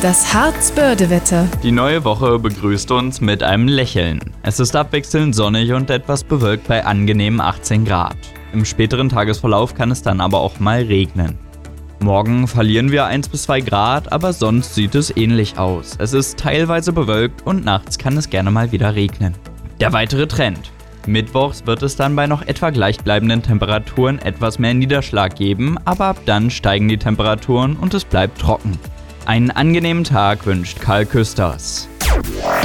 Das Harz-Börde-Wetter. Die neue Woche begrüßt uns mit einem Lächeln. Es ist abwechselnd sonnig und etwas bewölkt bei angenehmen 18 Grad. Im späteren Tagesverlauf kann es dann aber auch mal regnen. Morgen verlieren wir 1 bis 2 Grad, aber sonst sieht es ähnlich aus. Es ist teilweise bewölkt und nachts kann es gerne mal wieder regnen. Der weitere Trend. Mittwochs wird es dann bei noch etwa gleichbleibenden Temperaturen etwas mehr Niederschlag geben, aber ab dann steigen die Temperaturen und es bleibt trocken. Einen angenehmen Tag wünscht Karl Küsters.